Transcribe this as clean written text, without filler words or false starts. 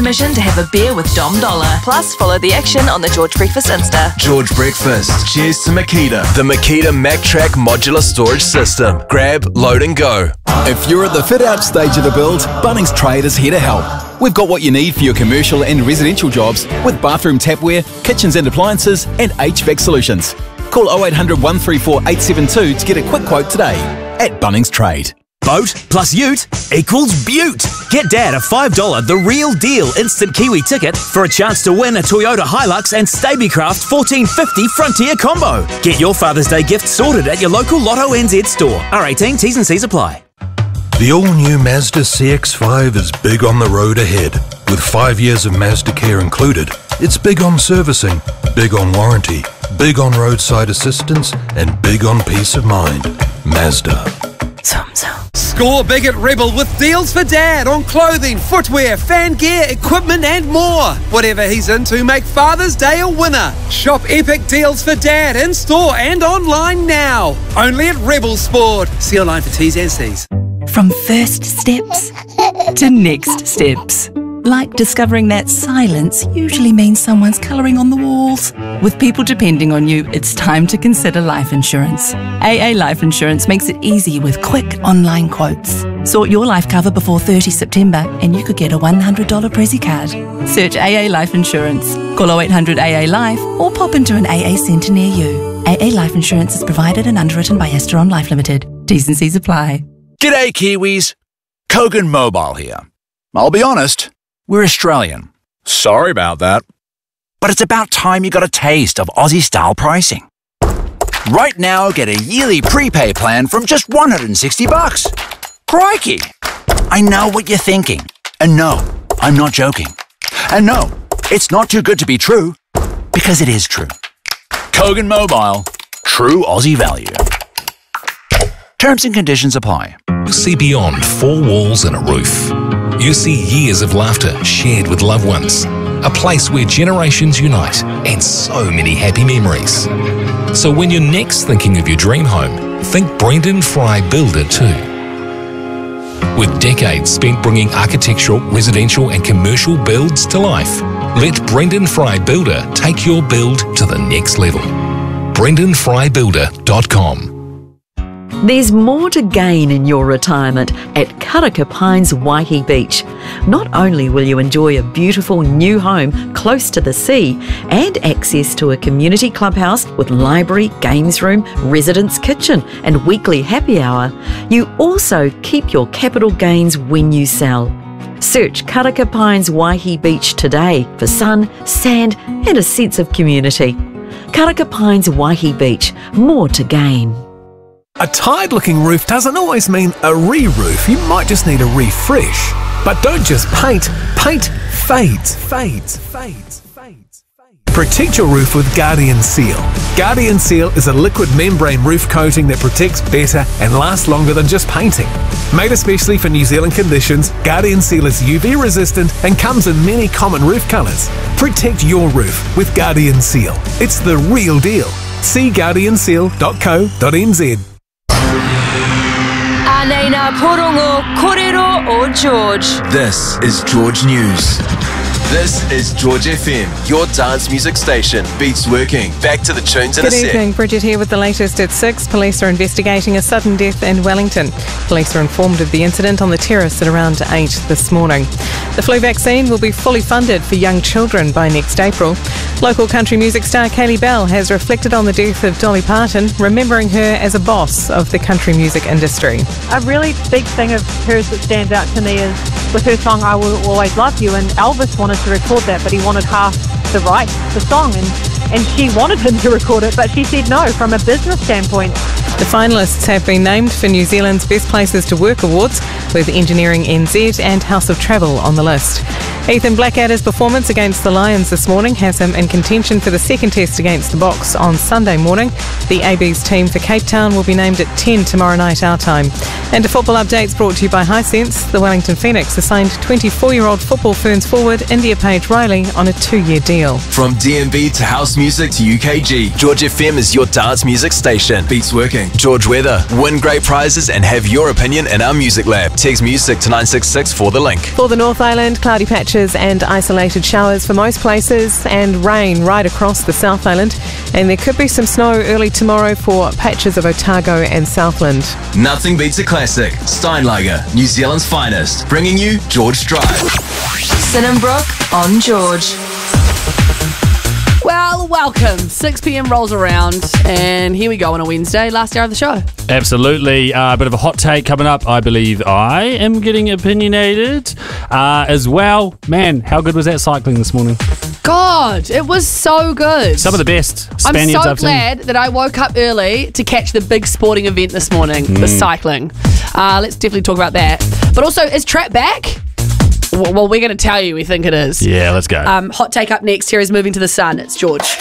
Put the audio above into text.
permission to have a beer with Dom Dollar. Plus, follow the action on the George Breakfast Insta. George Breakfast. Cheers to Makita. The Makita MacTrack modular storage system. Grab, load and go. If you're at the fit-out stage of the build, Bunnings Trade is here to help. We've got what you need for your commercial and residential jobs with bathroom tapware, kitchens and appliances and HVAC solutions. Call 0800 134 872 to get a quick quote today at Bunnings Trade. Boat plus ute equals beaut. Get Dad a $5 The Real Deal instant Kiwi ticket for a chance to win a Toyota Hilux and Stabicraft 1450 Frontier combo. Get your Father's Day gift sorted at your local Lotto NZ store. R18, T's and C's apply. The all-new Mazda CX-5 is big on the road ahead. With 5 years of Mazda Care included, it's big on servicing, big on warranty, big on roadside assistance, and big on peace of mind. Mazda. Score big at Rebel with deals for Dad on clothing, footwear, fan gear, equipment and more. Whatever he's into, make Father's Day a winner. Shop epic deals for Dad in store and online now. Only at Rebel Sport. See online for T's and C's. From first steps to next steps. Like discovering that silence usually means someone's colouring on the walls. With people depending on you, it's time to consider life insurance. AA Life Insurance makes it easy with quick online quotes. Sort your life cover before 30 September and you could get a $100 Prezi card. Search AA Life Insurance. Call 0800 AA Life or pop into an AA centre near you. AA Life Insurance is provided and underwritten by Esteron Life Limited. T's and C's apply. G'day Kiwis, Kogan Mobile here. I'll be honest, we're Australian. Sorry about that. But it's about time you got a taste of Aussie-style pricing. Right now, get a yearly prepay plan from just $160. Crikey! I know what you're thinking. And no, I'm not joking. And no, it's not too good to be true, because it is true. Kogan Mobile, true Aussie value. Terms and conditions apply. You see beyond four walls and a roof. You see years of laughter shared with loved ones. A place where generations unite and so many happy memories. So when you're next thinking of your dream home, think Brendan Fry Builder too. With decades spent bringing architectural, residential and commercial builds to life, let Brendan Fry Builder take your build to the next level. BrendanFryBuilder.com. There's more to gain in your retirement at Karaka Pines Waihi Beach. Not only will you enjoy a beautiful new home close to the sea and access to a community clubhouse with library, games room, residence kitchen and weekly happy hour, you also keep your capital gains when you sell. Search Karaka Pines Waihi Beach today for sun, sand and a sense of community. Karaka Pines Waihi Beach, more to gain. A tired-looking roof doesn't always mean a re-roof. You might just need a refresh. But don't just paint. Paint fades. Protect your roof with Guardian Seal. Guardian Seal is a liquid membrane roof coating that protects better and lasts longer than just painting. Made especially for New Zealand conditions, Guardian Seal is UV resistant and comes in many common roof colours. Protect your roof with Guardian Seal. It's the real deal. See guardianseal.co.nz. Anena Porongo Korero o George. This is George News. This is George FM, your dance music station. Beats working. Back to the tunes in a sec. Good evening, Bridget here with the latest at 6. Police are investigating a sudden death in Wellington. Police are informed of the incident on the terrace at around 8 this morning. The flu vaccine will be fully funded for young children by next April. Local country music star Kaylee Bell has reflected on the death of Dolly Parton, remembering her as a boss of the country music industry. A really big thing of hers that stands out to me is with her song I Will Always Love You, and Elvis wanted to record that, but he wanted half the rights to the song, and she wanted him to record it, but she said no from a business standpoint. The finalists have been named for New Zealand's Best Places to Work Awards, with Engineering NZ and House of Travel on the list. Ethan Blackadder's performance against the Lions this morning has him in contention for the second test against the Box on Sunday morning. The AB's team for Cape Town will be named at 10 tomorrow night our time. And a football update's brought to you by Hisense. The Wellington Phoenix assigned 24-year-old football Ferns forward India Page Riley on a 2-year deal. From DNB to house music to UKG, George FM is your dance music station. Beats working. George Weather. Win great prizes and have your opinion in our music lab. Text music to 966 for the link. For the North Island, cloudy patches and isolated showers for most places and rain right across the South Island. And there could be some snow early tomorrow for patches of Otago and Southland. Nothing beats a classic. Steinlager, New Zealand's finest, bringing you George Drive. Sinnenbrook on George. Well, welcome. 6 p.m. rolls around, and here we go on a Wednesday, last hour of the show. Absolutely. A bit of a hot take coming up. I believe I am getting opinionated as well. Man, how good was that cycling this morning? God, it was so good. Some of the best Spaniards I'm so I've glad that I woke up early to catch the big sporting event this morning, the cycling. Let's definitely talk about that. But also, is Trap back? Well, we're going to tell you we think it is. Yeah, let's go. Hot take up next. Terry's moving to the sun. It's George.